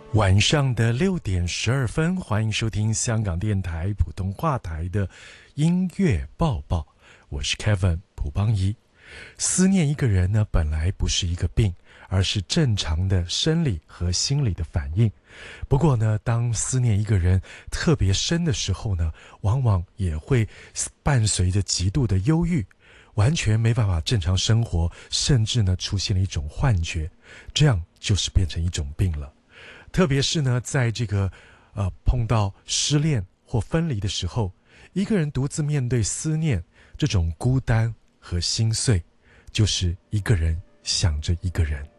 晚上的6:12，欢迎收听香港电台普通话台的音乐报报，我是 Kevin 蒲邦仪。思念一个人呢，本来不是一个病，而是正常的生理和心理的反应。不过呢，当思念一个人特别深的时候呢，往往也会伴随着极度的忧郁，完全没办法正常生活，甚至呢出现了一种幻觉，这样就是变成一种病了。特别是呢，在这个碰到失恋或分离的时候，一个人独自面对思念，这种孤单和心碎，就是一个人想着一个人。